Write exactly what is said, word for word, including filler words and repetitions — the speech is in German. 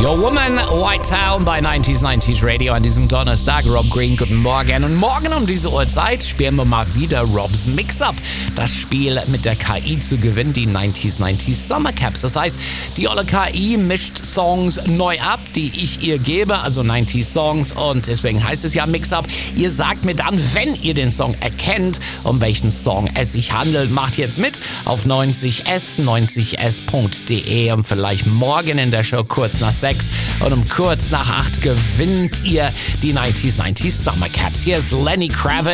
Your Woman, White Town bei neunzig neunzig Radio an diesem Donnerstag. Rob Green, guten Morgen. Und morgen um diese Uhrzeit spielen wir mal wieder Robs Mix-Up. Das Spiel mit der K I zu gewinnen, die neunzig neunzig Summer Caps. Das heißt, die olle K I mischt Songs neu ab, die ich ihr gebe, also neunzig Songs. Und deswegen heißt es ja Mix-Up. Ihr sagt mir dann, wenn ihr den Song erkennt, um welchen Song es sich handelt. Macht jetzt mit auf neunzig s, neunzig s punkt de und vielleicht morgen in der Show kurz nach sechs und um kurz nach acht gewinnt ihr die neunzig neunzig Summer Caps. Hier ist Lenny Kravitz.